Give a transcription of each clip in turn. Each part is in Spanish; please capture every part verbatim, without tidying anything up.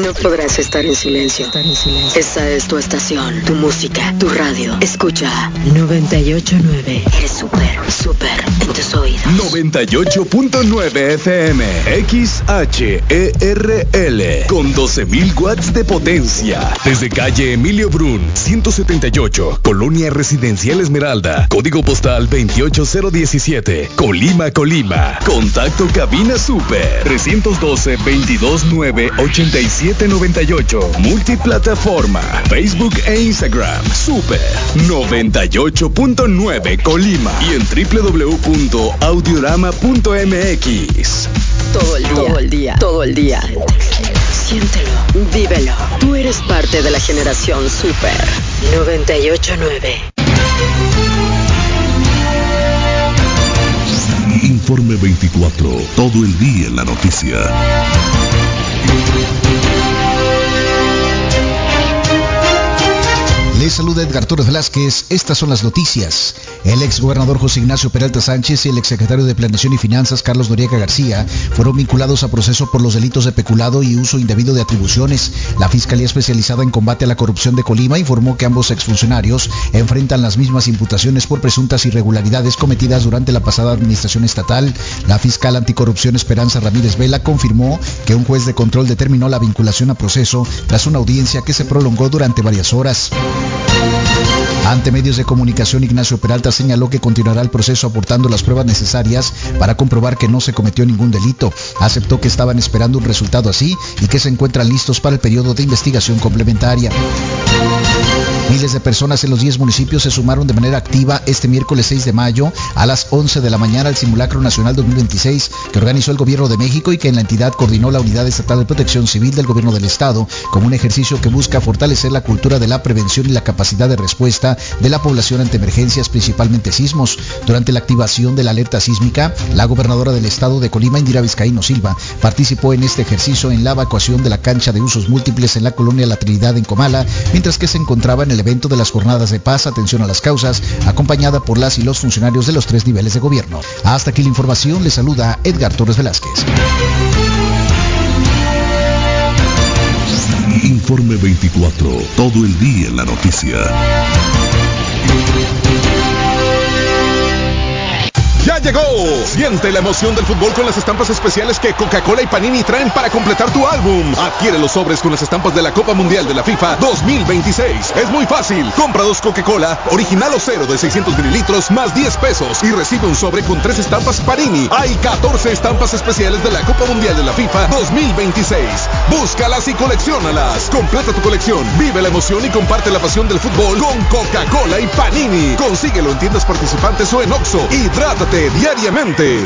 No podrás estar en silencio. Esta es tu estación, tu música, tu radio. Escucha noventa y ocho punto nueve. Eres súper, súper en tus oídos. noventa y ocho punto nueve F M, X H E R L, con doce mil watts de potencia. Desde calle Emilio Brun, ciento setenta y ocho, Colonia Residencial Esmeralda, código postal veintiocho cero diecisiete, Colima, Colima. Contacto cabina super, trescientos doce, veintidós nueve, ochenta y siete noventa y ocho. Multiplataforma, Facebook e Instagram, super noventa y ocho punto nueve Colima. Y en doble u doble u doble u punto audiorama punto m x. Todo el día, todo el día, todo el día. Siéntelo, vívelo. Tú eres parte de la generación Super noventa y ocho punto nueve. Informe veinticuatro, todo el día en la noticia. Les saluda Edgar Torres Velázquez. Estas son las noticias. El ex gobernador José Ignacio Peralta Sánchez y el exsecretario de Planeación y Finanzas Carlos Noriega García fueron vinculados a proceso por los delitos de peculado y uso indebido de atribuciones. La Fiscalía Especializada en Combate a la Corrupción de Colima informó que ambos exfuncionarios enfrentan las mismas imputaciones por presuntas irregularidades cometidas durante la pasada administración estatal. La fiscal anticorrupción Esperanza Ramírez Vela confirmó que un juez de control determinó la vinculación a proceso tras una audiencia que se prolongó durante varias horas. Ante medios de comunicación, Ignacio Peralta señaló que continuará el proceso aportando las pruebas necesarias para comprobar que no se cometió ningún delito. Aceptó que estaban esperando un resultado así y que se encuentran listos para el periodo de investigación complementaria. Miles de personas en los diez municipios se sumaron de manera activa este miércoles seis de mayo a las once de la mañana al Simulacro Nacional dos mil veintiséis que organizó el Gobierno de México y que en la entidad coordinó la Unidad Estatal de Protección Civil del Gobierno del Estado, como un ejercicio que busca fortalecer la cultura de la prevención y la capacidad de respuesta de la población ante emergencias, principalmente sismos. Durante la activación de la alerta sísmica, la gobernadora del Estado de Colima, Indira Vizcaíno Silva, participó en este ejercicio en la evacuación de la cancha de usos múltiples en la colonia La Trinidad en Comala, mientras que se encontraba en el evento de las jornadas de paz, atención a las causas, acompañada por las y los funcionarios de los tres niveles de gobierno. Hasta aquí la información, le saluda Edgar Torres Velázquez. Informe veinticuatro, todo el día en la noticia. ¡Ya llegó! Siente la emoción del fútbol con las estampas especiales que Coca-Cola y Panini traen para completar tu álbum. Adquiere los sobres con las estampas de la Copa Mundial de la FIFA dos mil veintiséis. Es muy fácil. Compra dos Coca-Cola, original o cero de seiscientos mililitros, más diez pesos y recibe un sobre con tres estampas Panini. Hay catorce estampas especiales de la Copa Mundial de la FIFA dos mil veintiséis. Búscalas y colecciónalas. Completa tu colección, vive la emoción y comparte la pasión del fútbol con Coca-Cola y Panini. Consíguelo en tiendas participantes o en Oxxo. Hidrátate diariamente.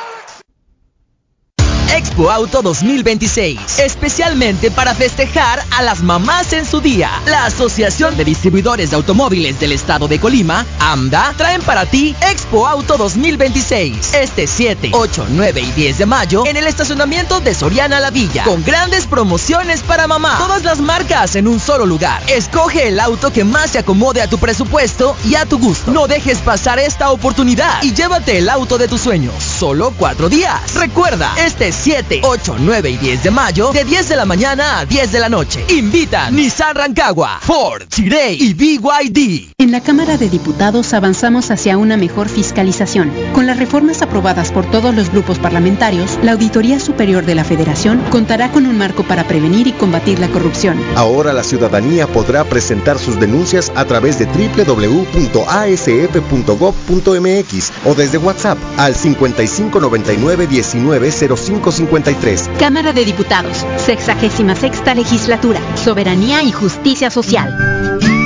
Expo Auto dos mil veintiséis, especialmente para festejar a las mamás en su día. La Asociación de Distribuidores de Automóviles del Estado de Colima, AMDA, traen para ti Expo Auto dos mil veintiséis, este siete, ocho, nueve y diez de mayo en el estacionamiento de Soriana La Villa, con grandes promociones para mamá. Todas las marcas en un solo lugar. Escoge el auto que más se acomode a tu presupuesto y a tu gusto. No dejes pasar esta oportunidad y llévate el auto de tus sueños. Solo cuatro días. Recuerda, este siete, ocho, nueve y diez de mayo, de diez de la mañana a diez de la noche. Invitan Nissan Rancagua, Ford, Chirey y B Y D. En la Cámara de Diputados avanzamos hacia una mejor fiscalización. Con las reformas aprobadas por todos los grupos parlamentarios, la Auditoría Superior de la Federación contará con un marco para prevenir y combatir la corrupción. Ahora la ciudadanía podrá presentar sus denuncias a través de doble u doble u doble u punto a s f punto gov punto m x o desde WhatsApp al cincuenta y cinco noventa y nueve diecinueve cero cinco cincuenta y tres. Cámara de Diputados, sexagésima sexta legislatura, soberanía y justicia social.